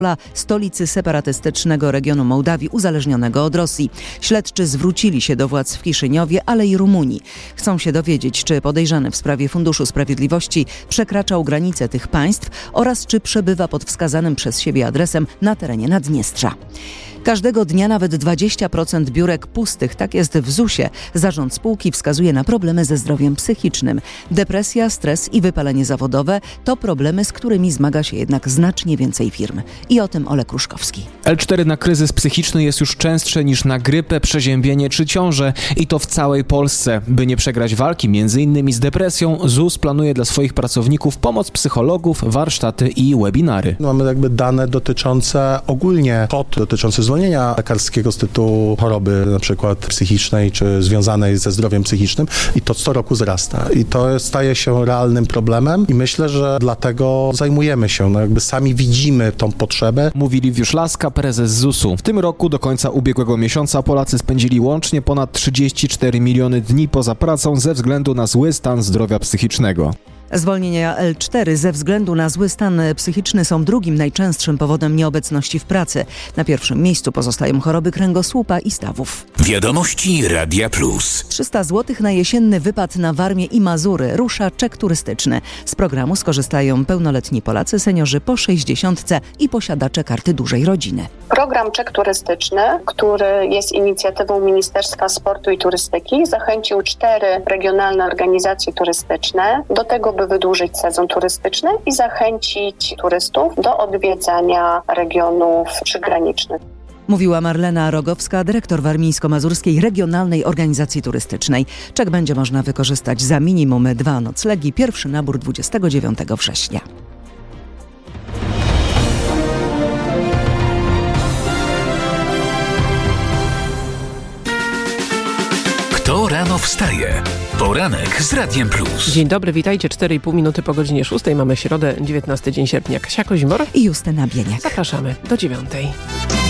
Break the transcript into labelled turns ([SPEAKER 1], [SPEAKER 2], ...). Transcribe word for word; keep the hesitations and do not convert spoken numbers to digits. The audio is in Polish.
[SPEAKER 1] stolicy separatystycznego regionu Mołdawii uzależnionego od Rosji. Śledczy zwrócili się do władz w Kiszyniowie, ale i Rumunii. Chcą się dowiedzieć, czy podejrzany w sprawie Funduszu Sprawiedliwości przekraczał granice tych państw oraz czy przebywa pod wskazanym przez siebie adresem na terenie Naddniestrza. Każdego dnia nawet dwadzieścia procent biurek pustych, tak jest w zusie. Zarząd spółki wskazuje na problemy ze zdrowiem psychicznym. Depresja, stres i wypalenie zawodowe to problemy, z którymi zmaga się jednak znacznie więcej firm. I o tym Olek Ruszkowski.
[SPEAKER 2] el cztery na kryzys psychiczny jest już częstsze niż na grypę, przeziębienie czy ciążę i to w całej Polsce. By nie przegrać walki między innymi z depresją, Z U S planuje dla swoich pracowników pomoc psychologów, warsztaty i webinary.
[SPEAKER 3] Mamy jakby dane dotyczące ogólnie kwot dotyczące zwolnienia lekarskiego z tytułu choroby na przykład psychicznej czy związanej ze zdrowiem psychicznym i to co roku wzrasta. I to staje się realnym problemem i myślę, że dlatego zajmujemy się, no jakby sami widzimy tą potrzebę.
[SPEAKER 2] Mówi Liwiusz Laska, prezes Z U S u. W tym roku do końca ubiegłego miesiąca Polacy spędzili łącznie ponad trzydzieści cztery miliony dni poza pracą ze względu na zły stan zdrowia psychicznego.
[SPEAKER 1] Zwolnienia el cztery ze względu na zły stan psychiczny są drugim najczęstszym powodem nieobecności w pracy. Na pierwszym miejscu pozostają choroby kręgosłupa i stawów.
[SPEAKER 4] Wiadomości Radia Plus.
[SPEAKER 1] trzysta złotych na jesienny wypad na Warmię i Mazury. Rusza czek turystyczny. Z programu skorzystają pełnoletni Polacy, seniorzy po sześćdziesiątce i posiadacze karty dużej rodziny.
[SPEAKER 5] Program czek turystyczny, który jest inicjatywą Ministerstwa Sportu i Turystyki, zachęcił cztery regionalne organizacje turystyczne do tego, by wydłużyć sezon turystyczny i zachęcić turystów do odwiedzania regionów przygranicznych.
[SPEAKER 1] Mówiła Marlena Rogowska, dyrektor Warmińsko-Mazurskiej Regionalnej Organizacji Turystycznej. Czek będzie można wykorzystać za minimum dwa noclegi. Pierwszy nabór dwudziestego dziewiątego września.
[SPEAKER 4] Kto rano wstaje? Poranek z Radiem Plus.
[SPEAKER 6] Dzień dobry, witajcie. cztery i pół minuty po godzinie szóstej. Mamy środę, dziewiętnasty dzień sierpnia. Kasia Kozimor
[SPEAKER 1] i Justyna Bieniek.
[SPEAKER 6] Zapraszamy do dziewiątej.